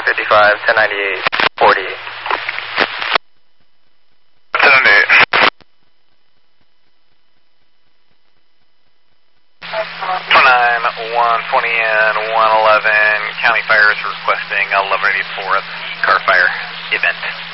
555, 1098, 40. 1098. 120 and 111, County Fire is requesting 1184th car fire event.